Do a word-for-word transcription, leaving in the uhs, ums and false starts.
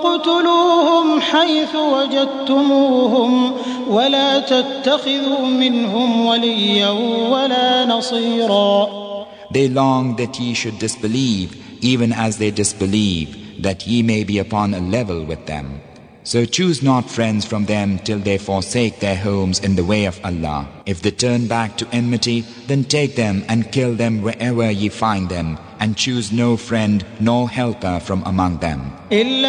اقتلوهم حيث وجدتموهم ولا تتخذوا منهم وليا ولا نصيرا. They long that ye should disbelieve, even as they disbelieve, that ye may be upon a level with them. So choose not friends from them till they forsake their homes in the way of Allah. If they turn back to enmity, then take them and kill them wherever ye find them, and choose no friend nor helper from among them.